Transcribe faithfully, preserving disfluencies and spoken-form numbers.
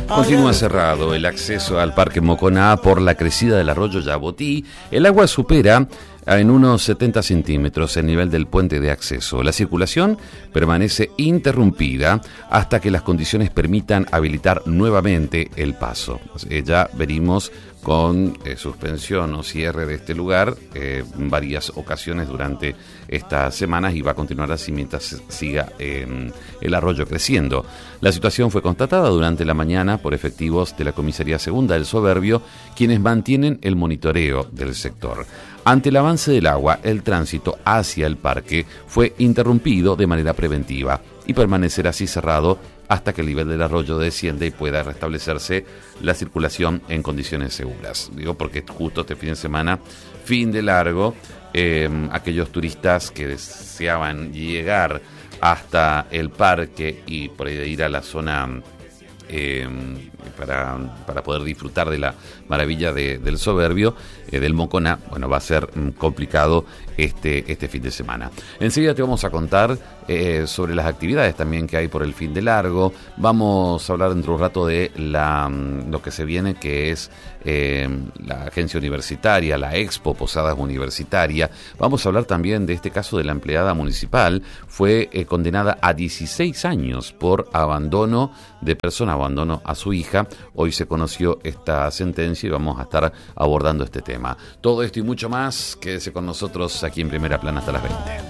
Continúa cerrado el acceso al Parque Moconá por la crecida del arroyo Yabotí. El agua supera en unos setenta centímetros el nivel del puente de acceso. La circulación permanece interrumpida hasta que las condiciones permitan habilitar nuevamente el paso. Eh, ya venimos con eh, suspensión o cierre de este lugar eh, en varias ocasiones durante estas semanas y va a continuar así mientras siga eh, el arroyo creciendo. La situación fue constatada durante la mañana por efectivos de la Comisaría Segunda del Soberbio, quienes mantienen el monitoreo del sector. Ante el avance del agua, el tránsito hacia el parque fue interrumpido de manera preventiva y permanecerá así cerrado hasta que el nivel del arroyo descienda y pueda restablecerse la circulación en condiciones seguras. Digo porque justo este fin de semana, fin de largo, eh, aquellos turistas que deseaban llegar hasta el parque y por ahí de ir a la zona eh, para, para poder disfrutar de la maravilla de, del Soberbio, eh, del Moconá, bueno, va a ser mm, complicado este, este fin de semana. Enseguida te vamos a contar eh, sobre las actividades también que hay por el fin de largo. Vamos a hablar dentro de un rato de la, lo que se viene, que es eh, la agencia universitaria, la Expo Posadas Universitaria. Vamos a hablar también de este caso de la empleada municipal. Fue eh, condenada a dieciséis años por abandono de persona, abandono a su hija. Hoy se conoció esta sentencia y vamos a estar abordando este tema. Todo esto y mucho más, quédese con nosotros aquí en Primera Plana hasta las veinte.